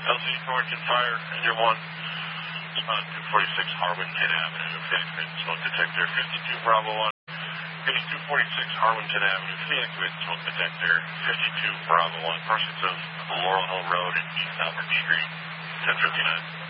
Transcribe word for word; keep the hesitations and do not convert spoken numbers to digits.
L C Thornton Fire, Engine one, uh, two forty-six Harwinton Avenue, Phoenix Grid smoke detector, fifty-two Bravo one, Phoenix two forty-six Harwinton Avenue, Phoenix Grid smoke detector, fifty-two Bravo one, crossings of Laurel Hill Road and East Albert Street, ten fifty-nine.